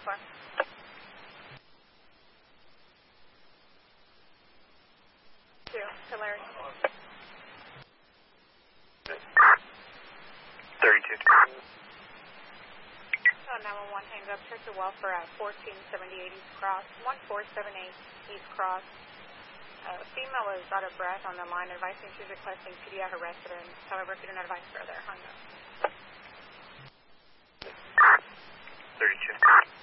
4. Two, to Larry. 32. 911, hang up. Check the welfare at 1478 East Cross, 1478 East Cross. Female is out of breath on the line, advising she's requesting PD at her residence. However, if you do not advise further, hung up. 32.